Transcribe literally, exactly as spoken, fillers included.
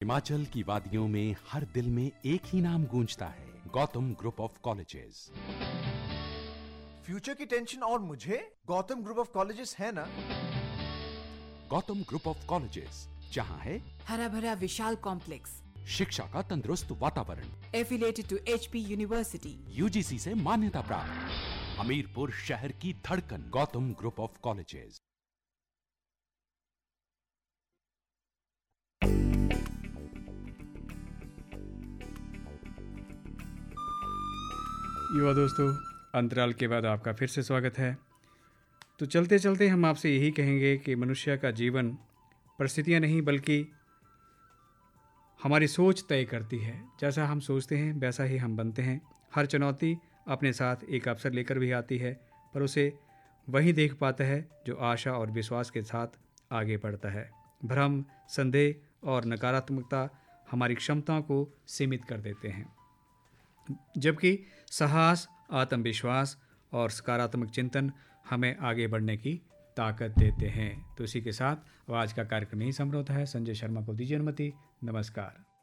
हिमाचल की वादियों में हर दिल में एक ही नाम गूंजता है, Gautam group of colleges. Future की टेंशन और मुझे गौतम ग्रुप ऑफ कॉलेजेस है ना। गौतम ग्रुप ऑफ कॉलेजेस, जहां है हरा भरा विशाल कॉम्प्लेक्स, शिक्षा का तंदुरुस्त वातावरण, affiliated to HP university, UGC से मान्यता प्राप्त, हमीरपुर शहर की धड़कन, गौतम ग्रुप ऑफ कॉलेजेस। युवा दोस्तों, अंतराल के बाद आपका फिर से स्वागत है। तो चलते चलते हम आपसे यही कहेंगे कि मनुष्य का जीवन परिस्थितियां नहीं बल्कि हमारी सोच तय करती है। जैसा हम सोचते हैं वैसा ही हम बनते हैं। हर चुनौती अपने साथ एक अवसर लेकर भी आती है, पर उसे वही देख पाता है जो आशा और विश्वास के साथ आगे बढ़ता है। भ्रम, संदेह और नकारात्मकता हमारी क्षमताओं को सीमित कर देते हैं, जबकि साहस, आत्मविश्वास और सकारात्मक चिंतन हमें आगे बढ़ने की ताकत देते हैं। तो इसी के साथ आज का कार्यक्रम यही समाप्त होता है। संजय शर्मा को दीजिए अनुमति। नमस्कार।